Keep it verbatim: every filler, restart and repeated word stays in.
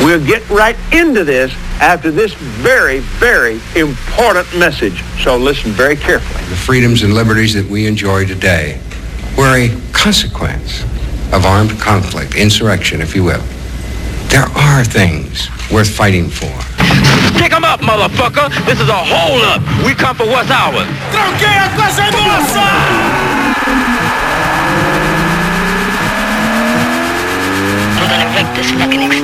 We'll get right into this after this very, very important message. So listen very carefully. The freedoms and liberties that we enjoy today were a consequence of armed conflict, insurrection, if you will. There are things worth fighting for. Pick 'em up, motherfucker. This is a hold-up. We come for what's ours. Tranqueia coisa nossa! We're gonna wreck this fucking